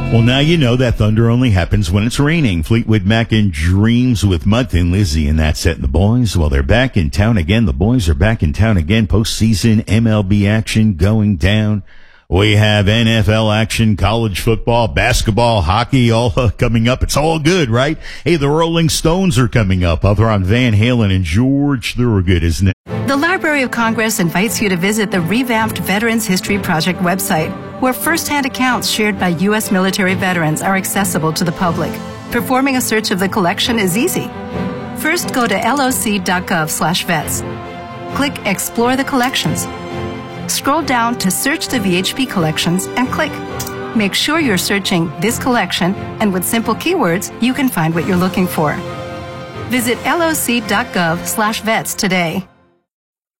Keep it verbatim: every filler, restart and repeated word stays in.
Well, now you know that thunder only happens when it's raining. Fleetwood Mac and Dreams with Mud and Lizzie and that set. And the boys, well, they're back in town again. The boys are back in town again. Postseason M L B action going down. We have N F L action, college football, basketball, hockey, all uh, coming up. It's all good, right? Hey, the Rolling Stones are coming up. Other on Van Halen and George Thorogood, isn't it? The Library of Congress invites you to visit the revamped Veterans History Project website, where first-hand accounts shared by U S military veterans are accessible to the public. Performing a search of the collection is easy. First, go to L O C dot gov slash vets. Click Explore the Collections. Scroll down to Search the V H P Collections and click. Make sure you're searching this collection, and with simple keywords, you can find what you're looking for. Visit L O C dot gov slash vets today.